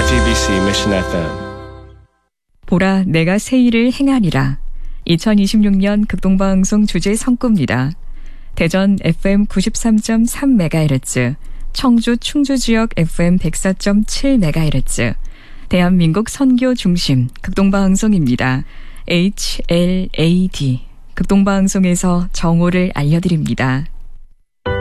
JTBC Mission FM. 보라 내가 새 일을 행하리라. 2026년 극동방송 주제 성구입니다. 대전 FM 93.3MHz, 청주 충주 지역 FM 104.7MHz, 대한민국 선교 중심 극동방송입니다. HLAD 극동방송에서 정오를 알려드립니다.